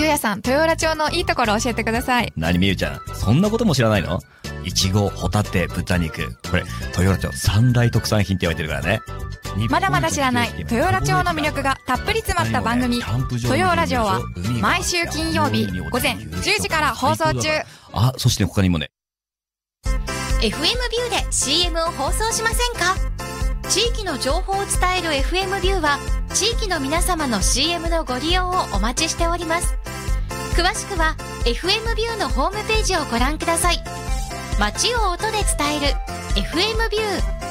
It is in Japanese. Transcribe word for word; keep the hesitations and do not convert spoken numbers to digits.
ゆうやさん、豊浦町のいいところ教えてください。 何みゆちゃん、そんなことも知らないの？いちご、ホタテ、豚肉。これ、豊浦町三大特産品って言われてるからね。 まだまだ知らない豊浦町の魅力がたっぷり詰まった番組、豊浦城は毎週金曜日午前じゅうじから放送中。 あ、そして他にもね。 エフエム ビューで シーエム を放送しませんか？地域の情報を伝える エフエム ビューは地域の皆様の シーエム のご利用をお待ちしております。詳しくは エフエム ビューのホームページをご覧ください。街を音で伝える エフエム ビュー。